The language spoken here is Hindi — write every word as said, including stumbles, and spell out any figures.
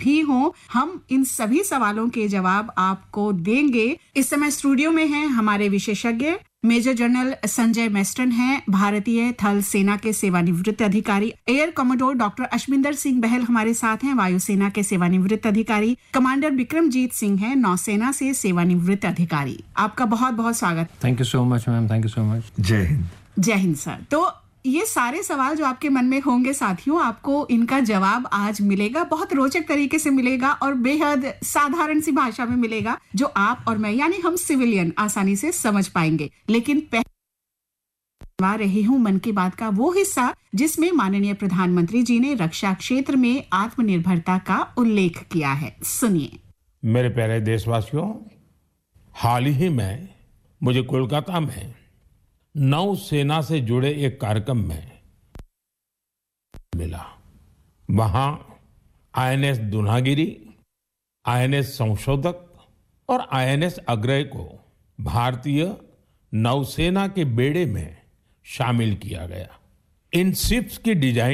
भी हों, हम इन सभी सवालों के जवाब आपको देंगे। इस समय स्टूडियो में हैं हमारे विशेषज्ञ, मेजर जनरल संजय मेस्टन हैं, भारतीय थल सेना के सेवानिवृत्त अधिकारी। एयर कमोडोर डॉक्टर अशमिंदर सिंह बहल हमारे साथ हैं, वायुसेना के सेवानिवृत्त अधिकारी। कमांडर विक्रमजीत सिंह हैं, नौसेना से सेवानिवृत्त अधिकारी। आपका बहुत बहुत स्वागत। Thank you so much ma'am, thank you so much. जय हिंद। जय हिंद सर। तो ये सारे सवाल जो आपके मन में होंगे साथियों, आपको इनका जवाब आज मिलेगा, बहुत रोचक तरीके से मिलेगा और बेहद साधारण सी भाषा में मिलेगा, जो आप और मैं यानी हम सिविलियन आसानी से समझ पाएंगे। लेकिन पहले रही हूँ मन की बात का वो हिस्सा जिसमें माननीय प्रधानमंत्री जी ने रक्षा क्षेत्र में आत्मनिर्भरता का उल्लेख किया है। सुनिए। मेरे प्यारे देशवासियों, हाल ही में मुझे कोलकाता में नौसेना से जुड़े एक कार्यक्रम में मिला। वहां आईएनएस दुनागिरी, आईएनएस संशोधक और आईएनएस अग्रय को भारतीय नौसेना के बेड़े में शामिल किया गया। इन शिप्स की डिजाइन